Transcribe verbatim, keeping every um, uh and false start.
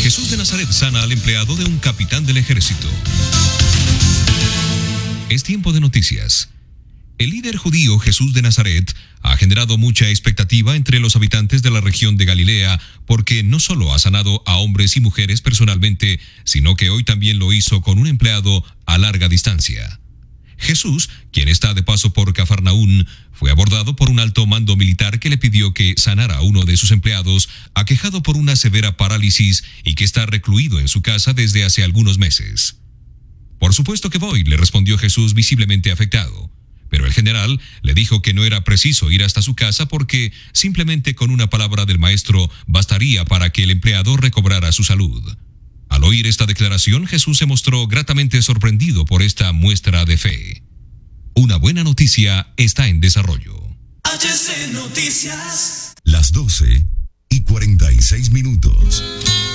Jesús de Nazaret sana al empleado de un capitán del ejército. Es tiempo de noticias. El líder judío Jesús de Nazaret ha generado mucha expectativa entre los habitantes de la región de Galilea porque no solo ha sanado a hombres y mujeres personalmente, sino que hoy también lo hizo con un empleado a larga distancia. Jesús, quien está de paso por Cafarnaún, fue abordado por un alto mando militar que le pidió que sanara a uno de sus empleados, aquejado por una severa parálisis y que está recluido en su casa desde hace algunos meses. Por supuesto que voy, le respondió Jesús visiblemente afectado. Pero el general le dijo que no era preciso ir hasta su casa porque simplemente con una palabra del maestro bastaría para que el empleado recobrara su salud. Al oír esta declaración, Jesús se mostró gratamente sorprendido por esta muestra de fe. Una buena noticia está en desarrollo. H C Noticias. Las doce y cuarenta y seis minutos.